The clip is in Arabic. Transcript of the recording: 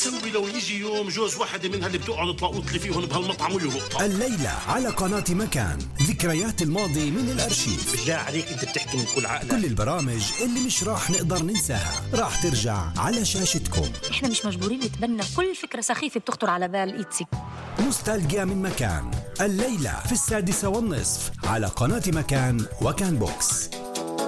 بسوي لو يجي يوم جوز واحدة منها اللي بتقعد تلاقوط لي فيهم بهالمطعم ويهبطها؟ الليلة على قناة مكان، ذكريات الماضي من الأرشيف. بالله عليك أنت بتحكي من كل عقلك. كل البرامج اللي مش راح نقدر ننساها راح ترجع على شاشتكم. احنا مش مجبورين نتبنى كل فكرة سخيفة بتخطر على بال إيتسي. نوستالجيا من مكان، الليلة في 6:30 على قناة مكان وكان بوكس.